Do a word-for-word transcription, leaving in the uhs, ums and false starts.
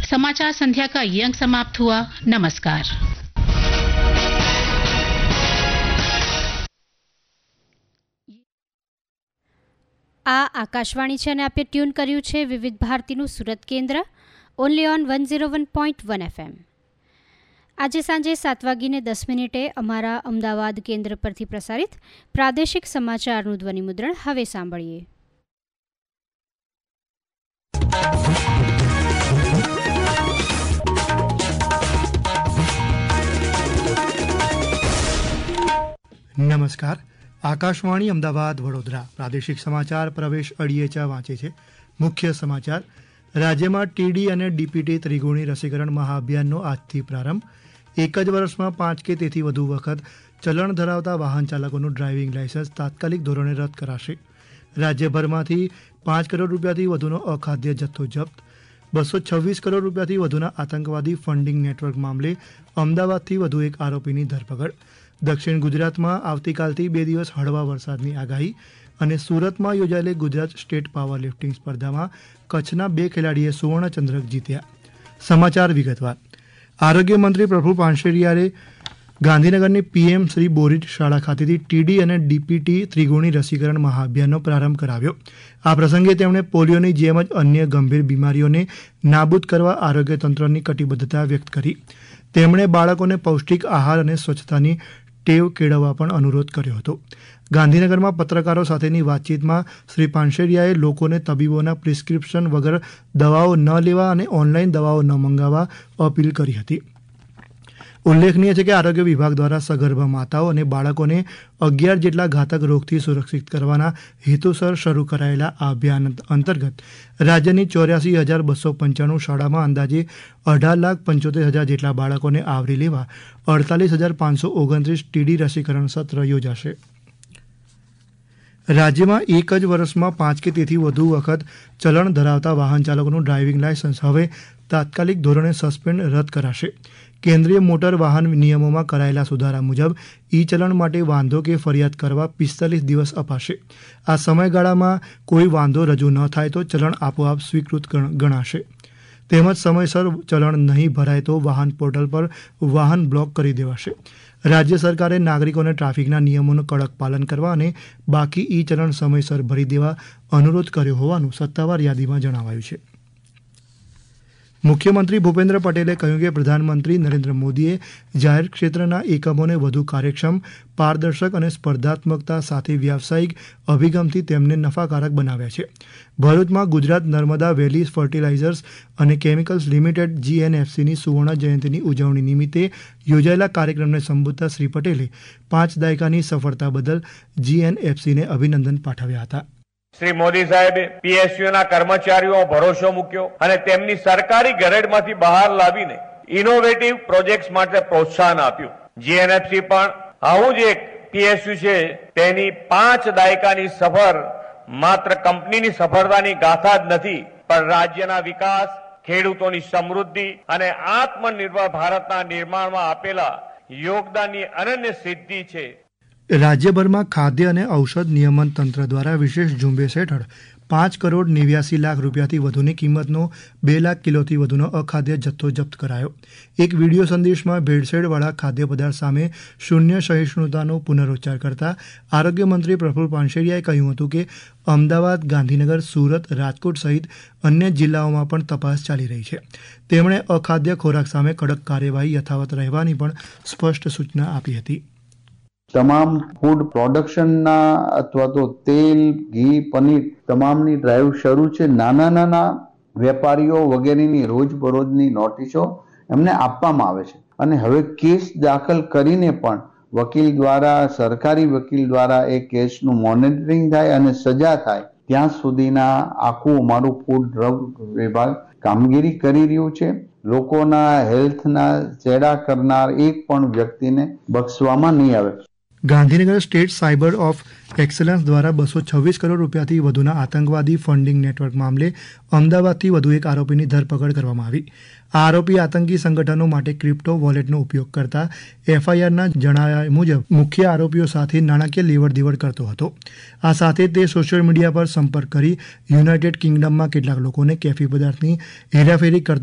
समाचार संध्या का ये अंक समाप्त हुआ। नमस्कार। आ आकाशवाणी છે અને આપે ટ્યુન કર્યું છે વિવિધ ભારતીનું સુરત કેન્દ્ર only on one zero one point one F M. આજે સાંજે સાત વાગીને દસ મિનિટે અમારા અમદાવાદ કેન્દ્ર પરથી પ્રસારિત પ્રાદેશિક સમાચારનું ધ્વનિમુદ્રણ હવે સાંભળીએ. નમસ્કાર. આકાશવાણી અમદાવાદ વડોદરા પ્રાદેશિક સમાચાર પ્રવેશ અડિયેચા વાંચે છે. મુખ્ય સમાચાર. રાજ્યમાં ટીડી અને ડીપીટી ત્રિગુણી રસીકરણ મહાઅભિયાનનો આજથી પ્રારંભ. એક જ વર્ષમાં પાંચ કે તેથી વધુ વખત ચલણ ધરાવતા વાહન ચાલકોનું ડ્રાઇવિંગ લાયસન્સ તાત્કાલિક ધોરણે રદ કરાશે. રાજ્યભરમાંથી પાંચ કરોડ રૂપિયાથી વધુનો અખાદ્ય જથ્થો જપ્ત. બસો છવ્વીસ કરોડ રૂપિયાથી વધુના આતંકવાદી ફંડિંગ નેટવર્ક મામલે અમદાવાદથી વધુ એક આરોપીની ધરપકડ. દક્ષિણ ગુજરાતમાં આવતીકાલથી બે દિવસ હળવા વરસાદની આગાહી અને સુરતમાં યોજાયેલી ગુજરાત સ્ટેટ પાવર લિફ્ટિંગ સ્પર્ધામાં કચ્છના બે ખેલાડીએ સુવર્ણચંદ્રક જીત્યા. સમાચાર વિગતવાર. આરોગ્ય મંત્રી પ્રફુલ પાનસેરિયાએ ગાંધીનગરની પીએમ શ્રી બોરીટ શાળા ખાતેથી ટીડી અને ડીપીટી ત્રિગુણી રસીકરણ મહાઅભિયાનનો પ્રારંભ કરાવ્યો. આ પ્રસંગે તેમણે પોલિયોની જેમ જ અન્ય ગંભીર બીમારીઓને નાબૂદ કરવા આરોગ્ય તંત્રની કટિબદ્ધતા વ્યક્ત કરી. તેમણે બાળકોને પૌષ્ટિક આહાર અને સ્વચ્છતાની ટેવ કેળવવા પણ અનુરોધ કર્યો હતો. ગાંધીનગરમાં પત્રકારો સાથેની વાતચીતમાં શ્રી પાનસેરિયાએ લોકોને તબીબોના પ્રિસ્ક્રિપ્શન વગર દવાઓ ન લેવા અને ઓનલાઈન દવાઓ ન મંગાવવા અપીલ કરી હતી. ઉલ્લેખનીય છે કે આરોગ્ય વિભાગ દ્વારા સગર્ભા માતાઓ અને બાળકોને અગિયાર જેટલા ઘાતક રોગથી સુરક્ષિત કરવાના હેતુસર શરૂ કરાયેલા આ અભિયાન અંતર્ગત રાજ્યની ચોર્યાસી હજાર બસો પંચાણું શાળામાં અંદાજે અઢાર લાખ પંચોતેર હજાર જેટલા બાળકોને આવરી લેવા અડતાલીસ હજાર પાંચસો ઓગણત્રીસ ટીડી રસીકરણ સત્ર યોજાશે. રાજ્યમાં એક જ વર્ષમાં પાંચ કે તેથી વધુ વખત ચલણ ધરાવતા વાહન ચાલકોનું ડ્રાઇવિંગ લાયસન્સ હવે તાત્કાલિક ધોરણે સસ્પેન્ડ રદ કરાશે. કેન્દ્રીય મોટર વાહન નિયમોમાં કરાયેલા સુધારા મુજબ ઈ ચલણ માટે વાંધો કે ફરિયાદ કરવા પિસ્તાલીસ દિવસ અપાશે. આ સમયગાળામાં કોઈ વાંધો રજૂ ન થાય તો ચલણ આપોઆપ સ્વીકૃત ગણાશે. તેમજ સમયસર ચલણ નહીં ભરાય તો વાહન પોર્ટલ પર વાહન બ્લોક કરી દેવાશે. રાજ્ય સરકારે નાગરિકોને ટ્રાફિકના નિયમોનું કડક પાલન કરવા અને બાકી ઈ ચલણ સમયસર ભરી દેવા અનુરોધ કર્યો હોવાનું સત્તાવાર યાદીમાં જણાવાયું છે. મુખ્યમંત્રી ભૂપેન્દ્ર પટેલે કહ્યું કે પ્રધાનમંત્રી નરેન્દ્ર મોદીએ જાહેર ક્ષેત્રના એકમોને વધુ કાર્યક્ષમ, પારદર્શક અને સ્પર્ધાત્મકતા સાથે વ્યાવસાયિક અભિગમથી તેમને નફાકારક બનાવ્યા છે. ભરૂચમાં ગુજરાત નર્મદા વેલી ફર્ટિલાઇઝર્સ અને કેમિકલ્સ લિમિટેડ જીએનએફસીની સુવર્ણ જયંતિની ઉજવણી નિમિત્તે યોજાયેલા કાર્યક્રમને સંબોધતા શ્રી પટેલે પાંચ દાયકાની સફળતા બદલ જીએનએફસીને અભિનંદન પાઠવ્યા હતા. શ્રી મોદી સાહેબે પીએસયુના કર્મચારીઓ ભરોસો મૂક્યો અને તેમની સરકારી ગેરેડમાંથી બહાર લાવીને ઇનોવેટિવ પ્રોજેક્ટ્સ માટે પ્રોત્સાહન આપ્યું. જીએનએફસી પણ આવું જ એક પીએસયુ છે. તેની પાંચ દાયકાની સફર માત્ર કંપનીની સફળતાની ગાથા જ નથી, પણ રાજ્યના વિકાસ, ખેડૂતોની સમૃદ્ધિ અને આત્મનિર્ભર ભારતના નિર્માણમાં આપેલા યોગદાનની અનન્ય સિદ્ધિ છે. રાજ્યભરમાં ખાદ્ય અને ઔષધ નિયમન તંત્ર દ્વારા વિશેષ ઝુંબેશ હેઠળ પાંચ કરોડ નેવ્યાસી લાખ રૂપિયાથી વધુની કિંમતનો બે લાખ કિલોથી વધુનો અખાદ્ય જથ્થો જપ્ત કરાયો. એક વિડીયો સંદેશમાં ભેળસેળવાળા ખાદ્ય પદાર્થ સામે શૂન્ય સહિષ્ણુતાનો પુનરોચ્ચાર કરતા આરોગ્ય મંત્રી પ્રફુલ પાનસેરિયાએ કહ્યું હતું કે અમદાવાદ, ગાંધીનગર, સુરત, રાજકોટ સહિત અન્ય જિલ્લાઓમાં પણ તપાસ ચાલી રહી છે. તેમણે અખાદ્ય ખોરાક સામે કડક કાર્યવાહી યથાવત રહેવાની પણ સ્પષ્ટ સૂચના આપી હતી. તમામ ફૂડ પ્રોડક્શનના અથવા તો તેલ, ઘી, પનીર તમામની ડ્રાઈવ શરૂ છે. નાના નાના વેપારીઓ વગેરેની રોજબરોજની નોટિસો એમને આપવામાં આવે છે અને હવે કેસ દાખલ કરીને પણ વકીલ દ્વારા, સરકારી વકીલ દ્વારા એ કેસનું મોનિટરિંગ થાય અને સજા થાય ત્યાં સુધીના આખું અમારું ફૂડ ડ્રગ વિભાગ કામગીરી કરી રહ્યું છે. લોકોના હેલ્થના ચેડા કરનાર એક પણ વ્યક્તિને બક્ષવામાં નહીં આવે. Gandhinagar state cyber of excellence દ્વારા બસો છવ્વીસ કરોડ રૂપિયાથી વધુના આતંકવાદી ફંડિંગ નેટવર્ક મામલે અમદાવાદથી વધુ એક આરોપીની ધરપકડ કરવામાં આવી. આ આરોપી આતંકી સંગઠનો માટે ક્રિપ્ટો વોલેટનો ઉપયોગ કરતા એફઆઈઆરના જણાવ્યા મુજબ મુખ્ય આરોપીઓ સાથે નાણાકીય લેવડ દેવડ કરતો હતો. આ સાથે તે સોશિયલ મીડિયા પર સંપર્ક કરી યુનાઇટેડ કિંગડમમાં કેટલાક લોકોને કેફી પદાર્થની હેરાફેરી કરતો